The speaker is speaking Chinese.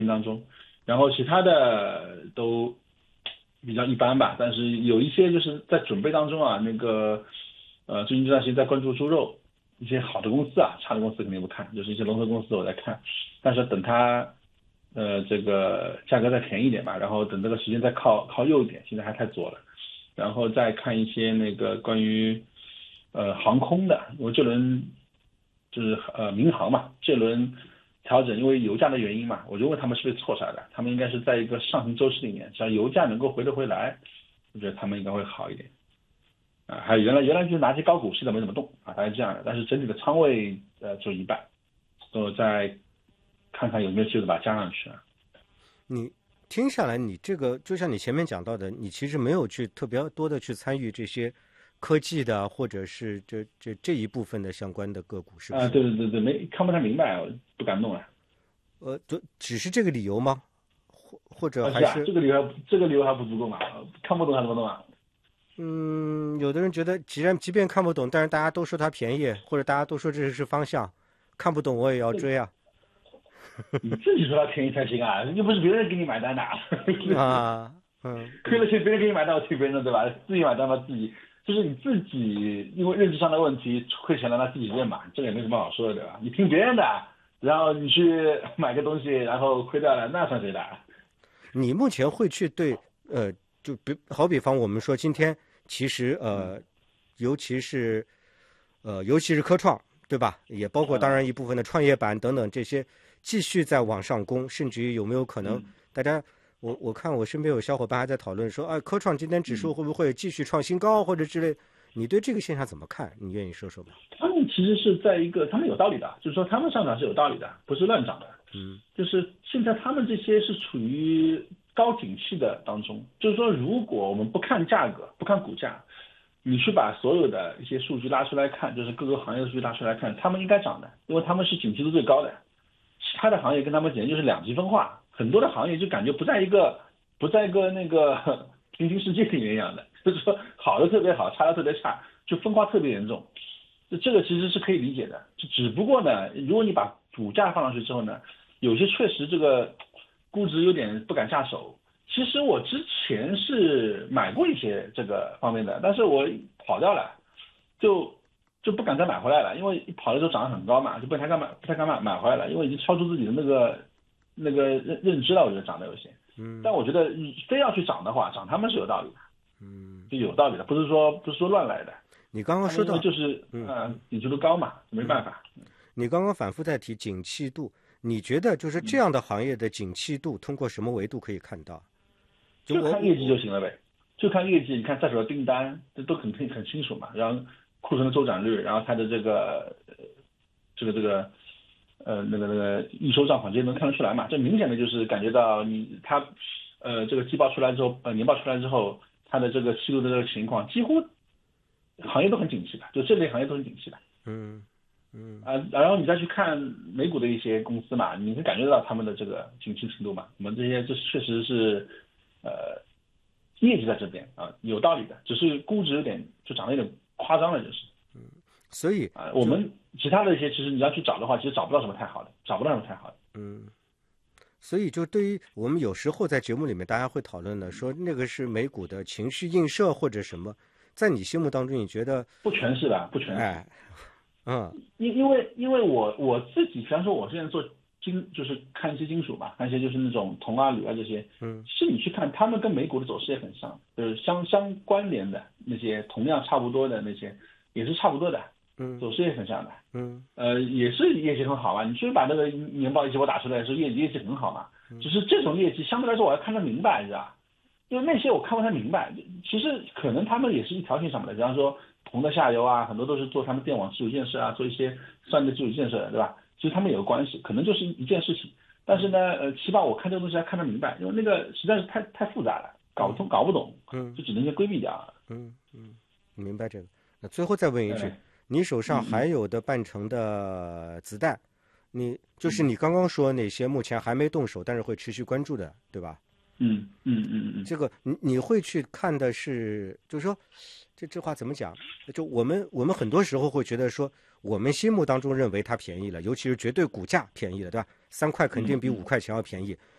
当中，然后其他的都比较一般吧，但是有一些就是在准备当中啊，最近这段时间在关注猪肉，一些好的公司啊，差的公司肯定不看，就是一些龙头公司我在看，但是等它这个价格再便宜一点吧，然后等这个时间再靠右一点，现在还太左了，然后再看一些那个关于航空的，因为这轮就是民航嘛，这轮调整因为油价的原因嘛，我就问他们是被错杀的，他们应该是在一个上行周期里面，只要油价能够回得回来，我觉得他们应该会好一点。啊，还有原来就是拿些高股息的没怎么动啊，大概这样的，但是整体的仓位只有一半，我再看看有没有机会把它加上去啊。 你听下来，你这个就像你前面讲到的，你其实没有去特别多的去参与这些科技的或者是这一部分的相关的个股，是不是？ 对对对对，看不太明白，我不敢弄啊。 就只是这个理由吗？或者还是啊， 是这个理由还不足够嘛？看不懂还怎么弄啊？ 有的人觉得，即便看不懂，但是大家都说它便宜，或者大家都说这是方向，看不懂我也要追啊。 你自己说它便宜才行啊，又不是别人给你买单的。 啊， 亏了钱别人给你买单，我替别人的对吧？自己买单嘛，自己就是你自己因为认知上的问题亏钱了，那自己认嘛，这个也没什么好说的对吧？你听别人的，然后你去买个东西，然后亏掉了，那算谁的？ 你目前会去对就好比方我们说今天其实尤其是科创对吧？也包括当然一部分的创业板等等这些继续在往上攻，甚至于有没有可能大家我看我身边有小伙伴还在讨论说，科创今天指数会不会继续创新高或者之类？你对这个现象怎么看？你愿意说说吗？ 他们其实是在他们有道理的，就是说他们上涨是有道理的，不是乱涨的。就是现在他们这些是处于高景气的当中，就是说如果我们不看价格，不看股价，你去把所有的一些数据拉出来看，就是各个行业的数据拉出来看，他们应该涨的，因为他们是景气度最高的。其他的行业跟他们简直就是两极分化，很多的行业就感觉不在一个那个平行世界里面一样的，就是说好的特别好，差的特别差，就分化特别严重。这个其实是可以理解的，就只不过呢，如果你把股价放上去之后呢，有些确实这个估值有点不敢下手。其实我之前是买过一些这个方面的，但是我跑掉了，就不敢再买回来了，因为跑的时候涨得很高嘛，就不太敢买回来了，因为已经超出自己的那个认知了，我觉得涨得有些。但我觉得非要去涨的话，涨他们是有道理的，就有道理的，不是说乱来的。 你刚刚说到就是底气度高嘛，没办法。 你刚刚反复在提景气度，你觉得就是这样的行业的景气度，通过什么维度可以看到？ 就看业绩就行了呗，就看业绩，你看在手的订单，这都很清楚嘛。然后库存的周转率，然后它的这个预收账款这些能看得出来嘛。这明显的就是感觉到它这个季报出来之后，年报出来之后，它的这个季度的这个情况，几乎行业都很景气的，就这类行业都很景气的。然后你再去看美股的一些公司嘛，你会感觉到他们的这个景气程度嘛。我们这确实是业绩在这边啊，有道理的，只是估值就涨得有点夸张了，就是。 所以我们其他的一些，其实你要去找的话，其实找不到什么太好的。 所以就对于我们有时候在节目里面大家会讨论的，说那个是美股的情绪映射或者什么，在你心目当中你觉得不全是的，不全是。因为我自己，比方说我现在做就是看一些金属嘛，看一些就是那种铜啊、铝啊这些，其实你去看，他们跟美股的走势也很像，就是相关联的那些，同样差不多的那些，也是差不多的，走势也很像的，也是业绩很好嘛。你去把那个年报一结果打出来，说业绩很好嘛，只是这种业绩相对来说我要看得明白，是吧？因为那些我看不太明白，其实可能他们也是一条线上面的，比方说铜的下游啊，很多都是做他们电网基础建设啊，做一些算力基础建设的，对吧？其实他们有个关系，可能就是一件事情。但是呢，起码我看这个东西还看得明白，因为那个实在是太复杂了，搞不通搞不懂，就只能先规避掉。 明白这个。那最后再问一句，你手上还有的半成的子弹，就是你刚刚说哪些目前还没动手，但是会持续关注的，对吧？这个你会去看的是，就是说，这话怎么讲？就我们很多时候会觉得说， 我们心目当中认为它便宜了，尤其是绝对股价便宜了，对吧？3块肯定比5块钱要便宜。